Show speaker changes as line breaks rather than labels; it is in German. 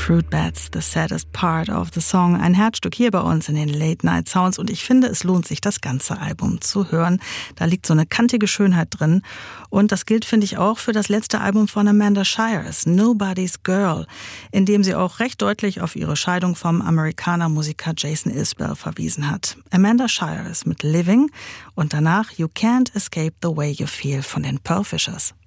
Fruit Bats, the saddest part of the song. Ein Herzstück hier bei uns in den Late Night Sounds. Und ich finde, es lohnt sich, das ganze Album zu hören. Da liegt so eine kantige Schönheit drin. Und das gilt, finde ich, auch für das letzte Album von Amanda Shires, Nobody's Girl, in dem sie auch recht deutlich auf ihre Scheidung vom Amerikaner-Musiker Jason Isbell verwiesen hat. Amanda Shires mit Living und danach You Can't Escape the Way You Feel von den Pearl Fishers.